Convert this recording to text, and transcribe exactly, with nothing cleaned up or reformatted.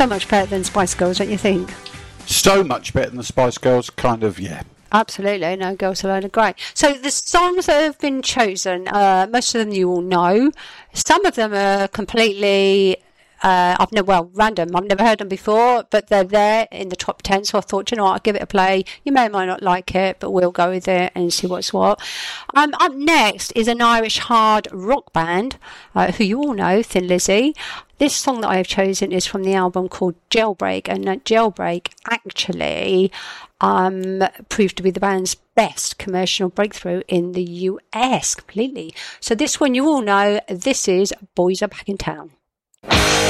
So much better than Spice Girls, don't you think? So much better than the Spice Girls, kind of, yeah. Absolutely, no, Girls Alone are great. So the songs that have been chosen, uh, most of them you all know. Some of them are completely, uh, I've never, well, random. I've never heard them before, but they're there in the top ten. So I thought, you know what, I'll give it a play. You may or may not like it, but we'll go with it and see what's what. Um, up next is an Irish hard rock band, uh, who you all know, Thin Lizzy. This song that I have chosen is from the album called Jailbreak, and uh, Jailbreak actually um, proved to be the band's best commercial breakthrough in the U S completely. So this one you all know, this is Boys Are Back in Town.